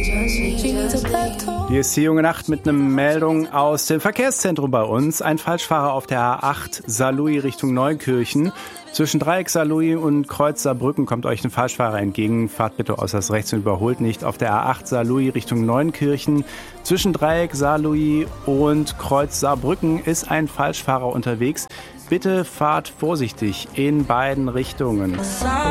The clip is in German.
Hier ist die junge Nacht mit einer Meldung aus dem Verkehrszentrum bei uns. Ein Falschfahrer auf der A8 Saarlouis Richtung Neukirchen. Zwischen Dreieck Saarlouis und Kreuz Saarbrücken kommt euch ein Falschfahrer entgegen. Fahrt bitte äußerst rechts und überholt nicht. Auf der A8 Saarlouis Richtung Neunkirchen. Zwischen Dreieck Saarlouis und Kreuz Saarbrücken ist ein Falschfahrer unterwegs. Bitte fahrt vorsichtig in beiden Richtungen.